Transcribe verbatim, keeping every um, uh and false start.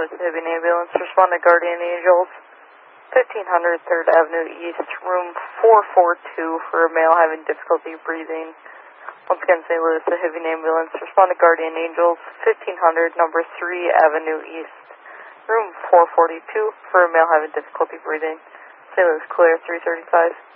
Louis Heavy Ambulance. Respond to Guardian Angels, fifteen hundred third Avenue East, room four four two for a male having difficulty breathing. Once again, Saint Louis, the Heavy Ambulance. Respond to Guardian Angels, fifteen hundred, number three Avenue East, room four forty-two for a male having difficulty breathing. Saint Louis, clear, three thirty-five.